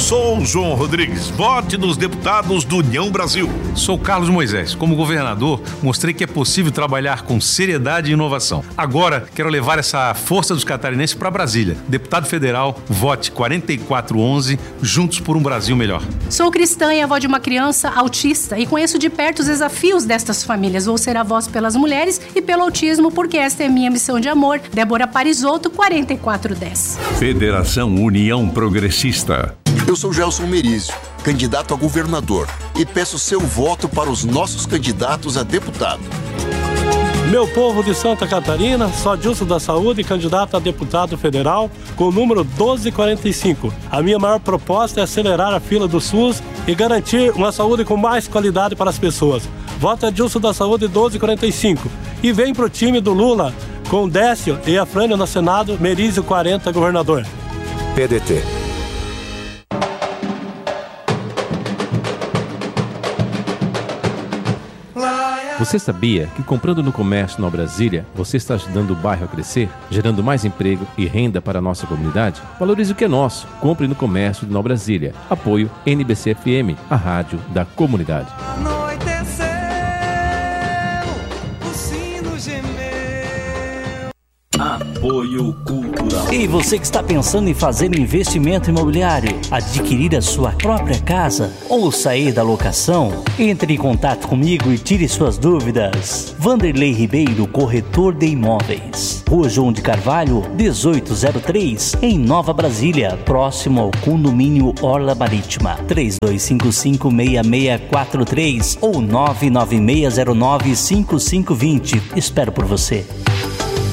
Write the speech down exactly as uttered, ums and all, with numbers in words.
Sou João Rodrigues, vote nos deputados do União Brasil. Sou Carlos Moisés. Como governador, mostrei que é possível trabalhar com seriedade e inovação. Agora, quero levar essa força dos catarinenses para Brasília. Deputado federal, vote quatro quatro um um, juntos por um Brasil melhor. Sou cristã e avó de uma criança autista e conheço de perto os desafios destas famílias. Vou ser a voz pelas mulheres e pelo autismo, porque esta é minha missão de amor. Débora Parisotto, quatro quatro um zero. Federação União Progressista. Eu sou Gelson Merizio, candidato a governador, e peço seu voto para os nossos candidatos a deputado. Meu povo de Santa Catarina, sou Adilson da Saúde, candidato a deputado federal, com o número doze quarenta e cinco. A minha maior proposta é acelerar a fila do SUS e garantir uma saúde com mais qualidade para as pessoas. Voto Adilson da Saúde doze quarenta e cinco. E vem pro time do Lula, com o Décio e a Frânia no Senado, Merizio quarenta, governador. P D T. Você sabia que comprando no comércio Nova Brasília, você está ajudando o bairro a crescer, gerando mais emprego e renda para a nossa comunidade? Valorize o que é nosso. Compre no comércio de Nova Brasília. Apoio N B C F M, a rádio da comunidade. Anoiteceu, o sino gemeu. Apoio Cultural. E você que está pensando em fazer um investimento imobiliário, adquirir a sua própria casa ou sair da locação? Entre em contato comigo e tire suas dúvidas. Vanderlei Ribeiro, corretor de imóveis. Rua João de Carvalho, dezoito zero três, em Nova Brasília, próximo ao condomínio Orla Marítima. três dois cinco cinco, seis seis quatro três ou nove nove seis zero nove cinco cinco dois zero. Espero por você.